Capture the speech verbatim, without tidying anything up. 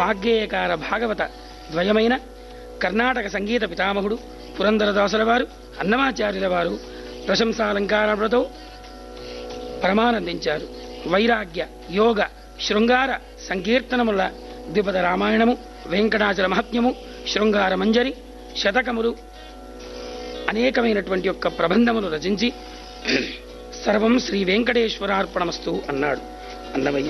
వాగ్గేయకార భాగవత ద్వయమైన కర్ణాటక సంగీత పితామహుడు పురందరదాసుల వారు అన్నమాచార్యుల వారు ప్రశంసాలంకారాలతో పరమానందించారు. వైరాగ్య యోగ శృంగార సంకీర్తనముల ద్విపద రామాయణము, వెంకటాచల మహత్యము, శృంగార మంజరి, శతకములు, అనేకమైనటువంటి యొక్క ప్రబంధములు రచించి సర్వం శ్రీ వెంకటేశ్వరార్పణమస్తు అన్నాడు అన్నమయ్య.